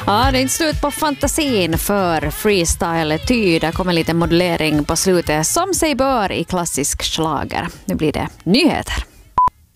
Ja, det är inte slut på fantasin för freestyle ty. Där kommer lite modellering på slutet som sig bör i klassisk schlager. Nu blir det nyheter.